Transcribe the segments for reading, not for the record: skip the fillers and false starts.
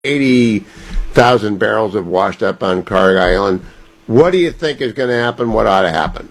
80,000 barrels have washed up on Carg Island. What do you think is going to happen? What ought to happen?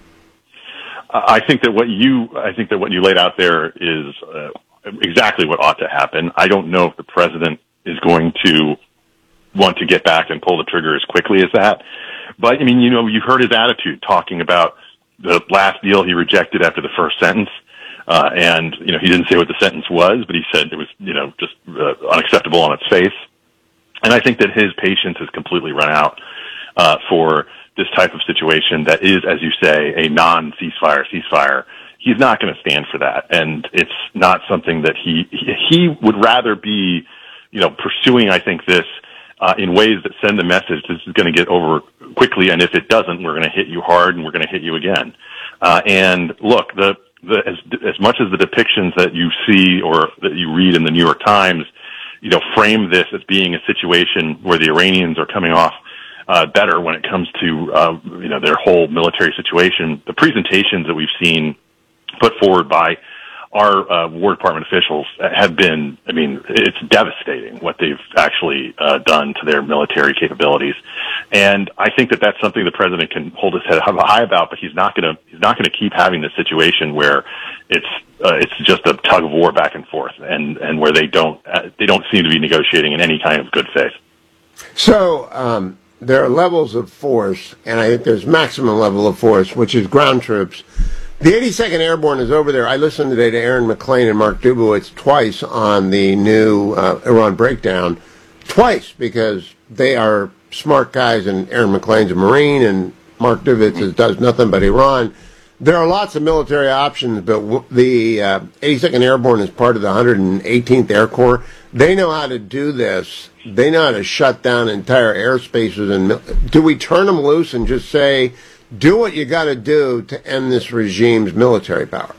I think that what you laid out there is exactly what ought to happen. I don't know if the president is going to want to get back and pull the trigger as quickly as that. But, I mean, you've heard his attitude talking about the last deal he rejected after the first sentence. And he didn't say what the sentence was, but he said it was, just unacceptable on its face. And I think that his patience has completely run out for this type of situation that is, as you say, a ceasefire. He's not going to stand for that. And it's not something that he would rather be, pursuing, I think, this in ways that send the message this is going to get over quickly, and if it doesn't, we're going to hit you hard and we're going to hit you again. And look, as much as the depictions that you see or that you read in the New York Times, frame this as being a situation where the Iranians are coming off better when it comes to their whole military situation. The presentations that we've seen put forward by our War Department officials have been, it's devastating what they've actually done to their military capabilities. And I think that that's something the president can hold his head high about, but he's not going to keep having this situation where it's just a tug of war back and forth and where they don't seem to be negotiating in any kind of good faith. So, there are levels of force, and I think there's maximum level of force, which is ground troops. The 82nd Airborne is over there. I listened today to Aaron McClain and Mark Dubowitz twice on the new Iran breakdown. Twice, because they are smart guys, and Aaron McClain's a Marine, and Mark Dubowitz does nothing but Iran. There are lots of military options, but the 82nd Airborne is part of the 118th Air Corps. They know how to do this. They know how to shut down entire airspaces. And do we turn them loose and just say, do what you got to do to end this regime's military power?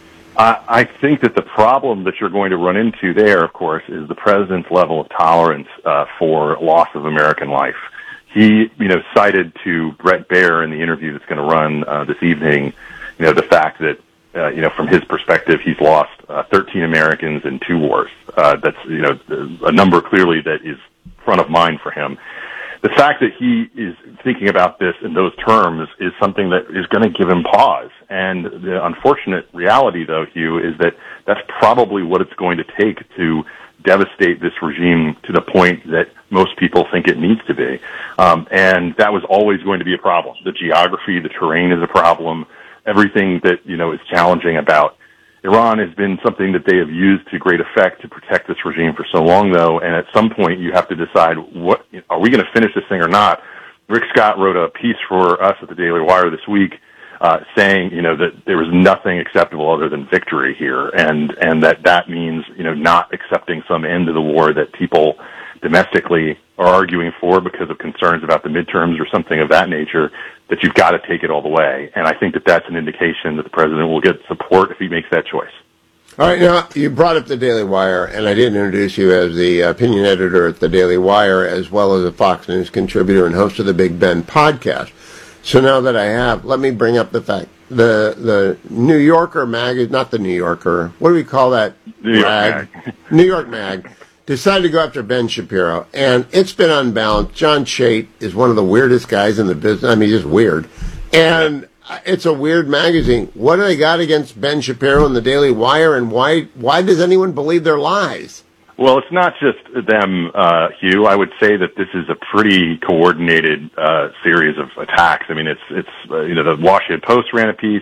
I think that the problem that you're going to run into there, of course, is the president's level of tolerance for loss of American life. He, cited to Bret Baier in the interview that's going to run this evening, the fact that, from his perspective, he's lost 13 Americans in 2 wars. That's, a number clearly that is front of mind for him. The fact that he is thinking about this in those terms is something that is going to give him pause. And the unfortunate reality, though, Hugh, is that that's probably what it's going to take to devastate this regime to the point that most people think it needs to be. And that was always going to be a problem. The geography, the terrain is a problem. Everything that, is challenging about Iran has been something that they have used to great effect to protect this regime for so long, though, and at some point you have to decide, are we going to finish this thing or not? Rick Scott wrote a piece for us at the Daily Wire this week saying, that there was nothing acceptable other than victory here, and that means, not accepting some end of the war that people domestically are arguing for because of concerns about the midterms or something of that nature, that you've got to take it all the way. And I think that that's an indication that the president will get support if he makes that choice. All right, now, you brought up the Daily Wire, and I did introduce you as the opinion editor at the Daily Wire, as well as a Fox News contributor and host of the Big Ben podcast. So now that I have, let me bring up the fact. The New Yorker mag, not the New Yorker, what do we call that? New York Mag. New York Mag decided to go after Ben Shapiro, and it's been unbalanced. John Chait is one of the weirdest guys in the business. Just weird. And it's a weird magazine. What do they got against Ben Shapiro and the Daily Wire, and why does anyone believe their lies? Well, it's not just them, Hugh. I would say that this is a pretty coordinated series of attacks. It's the Washington Post ran a piece.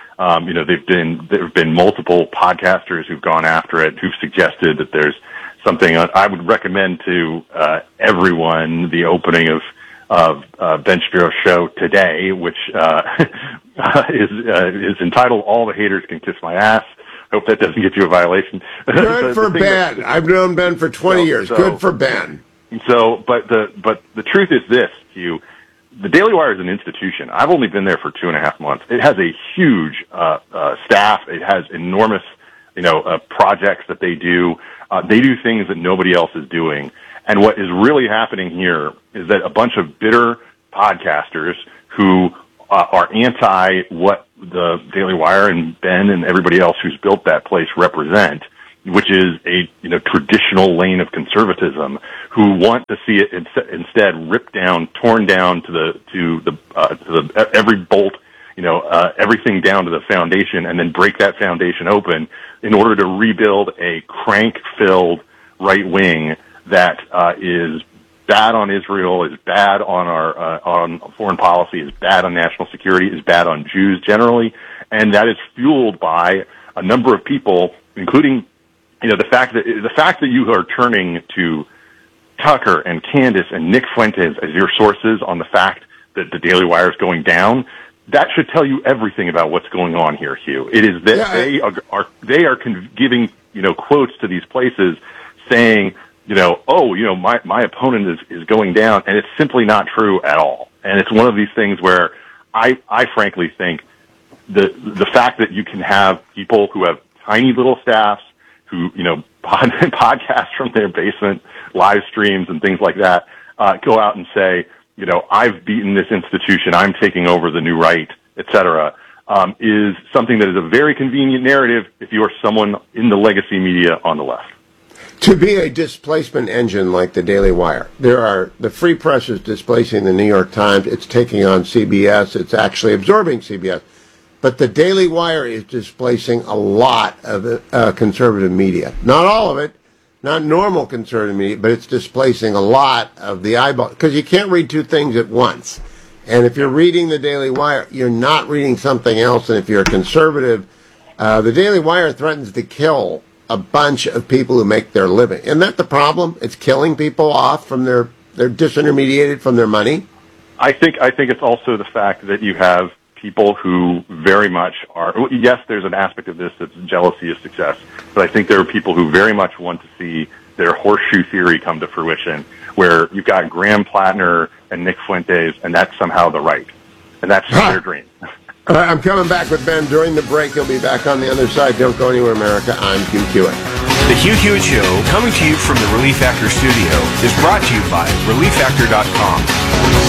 There have been multiple podcasters who've gone after it, who've suggested that there's something. I would recommend to everyone the opening of Ben Shapiro's show today, which is entitled "All the Haters Can Kiss My Ass." Hope that doesn't get you a violation. Good for Ben. I've known Ben for 20 years. Good for Ben. But the truth is this, Hugh. The Daily Wire is an institution. I've only been there for 2.5 months. It has a huge staff. It has enormous, projects that they do. They do things that nobody else is doing. And what is really happening here is that a bunch of bitter podcasters who are anti what the Daily Wire and Ben and everybody else who's built that place represent which is a traditional lane of conservatism, who want to see it instead ripped down, torn down to the every bolt, everything down to the foundation, and then break that foundation open in order to rebuild a crank-filled right wing that is bad on Israel, is bad on our on foreign policy, is bad on national security, is bad on Jews generally, and that is fueled by a number of people, including the fact that you are turning to Tucker and Candace and Nick Fuentes as your sources on the fact that the Daily Wire is going down. That should tell you everything about what's going on here, Hugh. It is that they are giving quotes to these places saying, my opponent is going down, and it's simply not true at all. And it's one of these things where I frankly think the fact that you can have people who have tiny little staffs who podcast from their basement, live streams and things like that, go out and say, I've beaten this institution, I'm taking over the new right, etc., is something that is a very convenient narrative if you are someone in the legacy media on the left. To be a displacement engine like the Daily Wire, the Free Press is displacing the New York Times, it's taking on CBS, it's actually absorbing CBS. But the Daily Wire is displacing a lot of conservative media. Not all of it, not normal conservative media, but it's displacing a lot of the eyeball. Because you can't read two things at once. And if you're reading the Daily Wire, you're not reading something else. And if you're a conservative, the Daily Wire threatens to kill a bunch of people who make their living. Isn't that the problem? It's killing people off from they're disintermediated from their money. I think it's also the fact that you have people who very much are, yes, there's an aspect of this that's jealousy of success, but I think there are people who very much want to see their horseshoe theory come to fruition, where you've got Graham Plattner and Nick Fuentes, and that's somehow the right. And that's their dream. I'm coming back with Ben during the break. He'll be back on the other side. Don't go anywhere, America. I'm Hugh Hewitt. The Hugh Hewitt Show, coming to you from the Relief Factor studio, is brought to you by ReliefFactor.com.